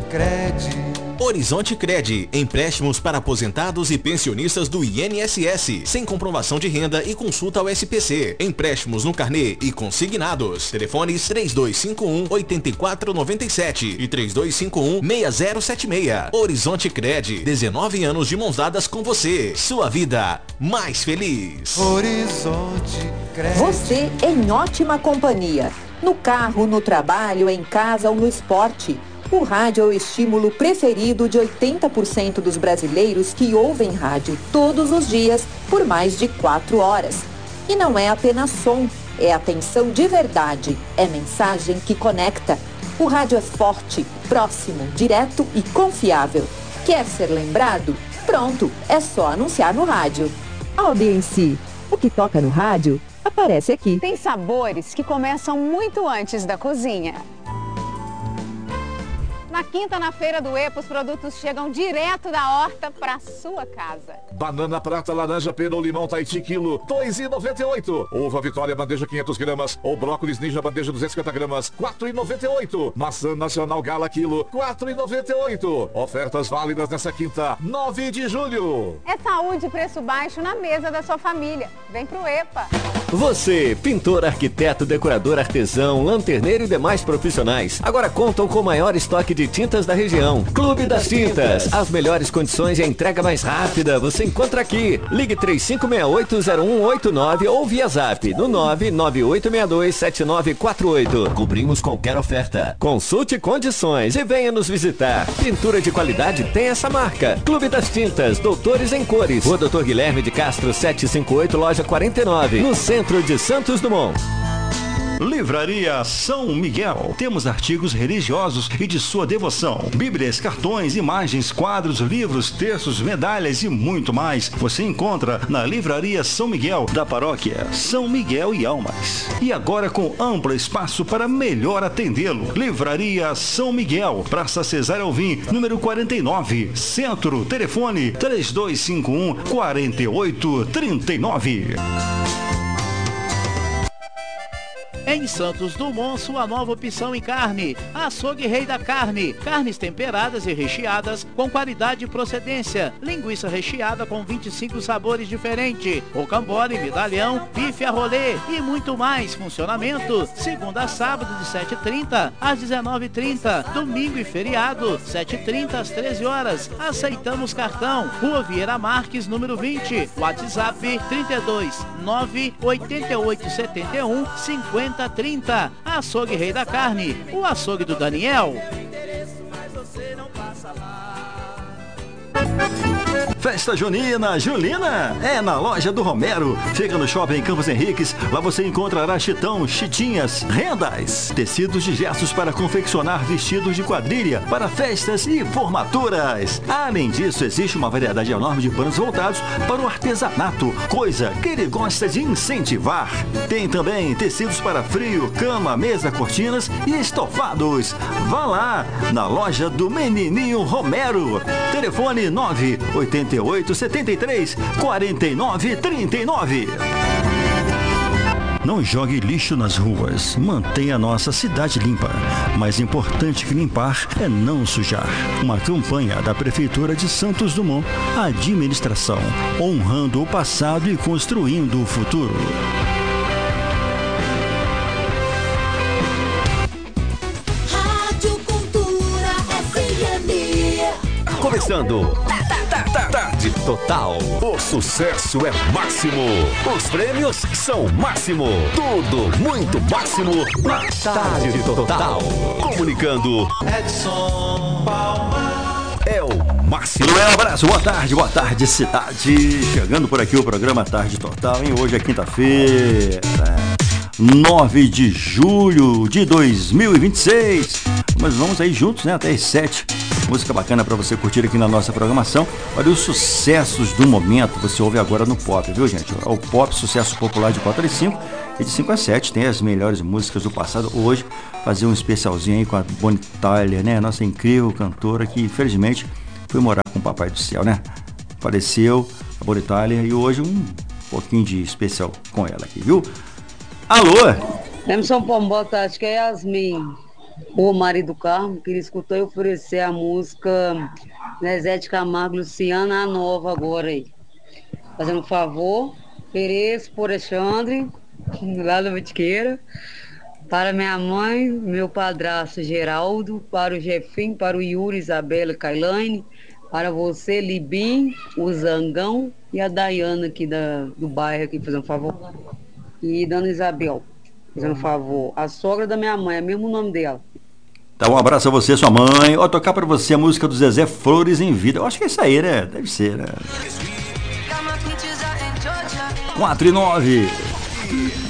Horizonte Cred, empréstimos para aposentados e pensionistas do INSS, sem comprovação de renda e consulta ao SPC. Empréstimos no carnê e consignados. Telefones 3251-8497 e 3251-6076. Horizonte Cred, 19 anos de mãos dadas com você. Sua vida mais feliz. Horizonte Cred. Você em ótima companhia. No carro, no trabalho, em casa ou no esporte. O rádio é o estímulo preferido de 80% dos brasileiros que ouvem rádio todos os dias por mais de 4 horas. E não é apenas som, é atenção de verdade, é mensagem que conecta. O rádio é forte, próximo, direto e confiável. Quer ser lembrado? Pronto, é só anunciar no rádio. Audiência. O que toca no rádio aparece aqui. Tem sabores que começam muito antes da cozinha. Na quinta, na Feira do EPA, os produtos chegam direto da horta para sua casa. Banana prata, laranja, pera ou limão Tahiti, quilo, R$2,98. Uva Vitória, bandeja 500 gramas. Ou brócolis ninja, bandeja 250 gramas, R$4,98. Maçã nacional Gala, quilo, R$4,98. Ofertas válidas nessa quinta, 9 de julho. É saúde e preço baixo na mesa da sua família. Vem pro EPA. Você, pintor, arquiteto, decorador, artesão, lanterneiro e demais profissionais, agora contam com o maior estoque de tintas da região. Clube das Tintas. As melhores condições e a entrega mais rápida você encontra aqui. Ligue 3568-0189 ou via zap no 998627948. Cobrimos qualquer oferta. Consulte condições e venha nos visitar. Pintura de qualidade tem essa marca. Clube das Tintas, Doutores em Cores. Rua Doutor Guilherme de Castro 758, loja 49, no centro de Santos Dumont. Livraria São Miguel. Temos artigos religiosos e de sua devoção. Bíblias, cartões, imagens, quadros, livros, textos, medalhas e muito mais. Você encontra na Livraria São Miguel, da paróquia São Miguel e Almas. E agora com amplo espaço para melhor atendê-lo. Livraria São Miguel, Praça Cesário Alvim, número 49, Centro. Telefone 3251-4839. Em Santos Dumont, sua nova opção em carne. Açougue Rei da Carne. Carnes temperadas e recheadas com qualidade e procedência. Linguiça recheada com 25 sabores diferentes. Rocambole, medalhão, bife a rolê e muito mais. Funcionamento segunda a sábado de 7h30 às 19h30. Domingo e feriado 7h30 às 13 horas. Aceitamos cartão. Rua Vieira Marques, número 20. WhatsApp 32 98871 5030. Açougue Rei da Carne, o açougue do Daniel. Festa Junina, Julina, é na loja do Romero. Fica no Shopping Campos Henriques. Lá você encontrará chitão, chitinhas, rendas, tecidos de gestos para confeccionar vestidos de quadrilha para festas e formaturas. Além disso, existe uma variedade enorme de panos voltados para o artesanato, coisa que ele gosta de incentivar. Tem também tecidos para frio, cama, mesa, cortinas e estofados. Vá lá, na loja do Menininho Romero. Telefone 988-73-4939. Não jogue lixo nas ruas. Mantenha a nossa cidade limpa. Mais importante que limpar é não sujar. Uma campanha da Prefeitura de Santos Dumont. Administração, honrando o passado e construindo o futuro. Começando Tarde Total. O sucesso é máximo. Os prêmios são máximo. Tudo muito máximo na Tarde Total. Comunicando Edson Palma. É o máximo. Um abraço, boa tarde cidade. Chegando por aqui o programa Tarde Total, hein? Hoje é quinta-feira, 9 de julho de 2026. Mas vamos aí juntos, né? Até as 7. Música bacana para você curtir aqui na nossa programação. Olha os sucessos do momento. Você ouve agora no Pop, viu, gente? O Pop, sucesso popular de 4 às 5 e de 5 às 7. Tem as melhores músicas do passado. Hoje, fazer um especialzinho aí com a Bonnie Tyler, né? Nossa incrível cantora que, infelizmente, foi morar com o Papai do Céu, né? Faleceu a Bonnie Tyler e hoje um pouquinho de especial com ela aqui, viu? Alô? Emerson Pombo, boa tarde, que é Yasmin. Ô Maria do Carmo, queria escutar e oferecer a música Zezé de Camargo e Luciana, a nova agora aí. Fazendo um favor, ofereço por Alexandre, lá da Botiqueira, para minha mãe, meu padrasto Geraldo, para o Jefinho, para o Yuri, Isabela, Kailane, para você, Libim, o Zangão e a Dayana aqui do bairro, aqui, fazendo um favor. E Dona Isabel, fazendo um favor. A sogra da minha mãe, é mesmo o nome dela. Tá, um abraço a você, sua mãe. Ó, tocar pra você a música do Zezé, Flores em Vida. Eu acho que é isso aí, né? Deve ser, né? 4 e 9.